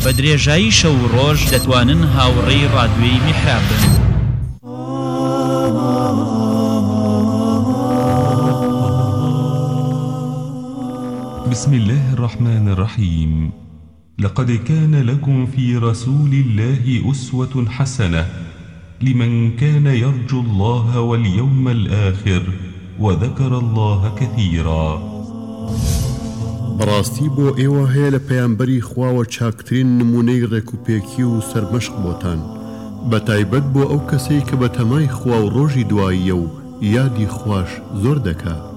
بە درێژایی شەو و ڕۆژ دەتوانن هاوڕێی ڕادیۆی میحراب بن. بسم الله الرحمن الرحيم. لقد كان لكم في رسول الله أسوة حسنة لمن كان يرجو الله واليوم الآخر وذكر الله كثيرا. براستي بو ايوه هي لپیامبری خواوە چاکترین نمونەی ڕێکوپێکی و سەرمەشق بۆتان بەتایبەت بۆ ئەو کەسەی کە بە تەمای خوا و ڕۆژی دواییە و یادی خوش زۆر دەکات.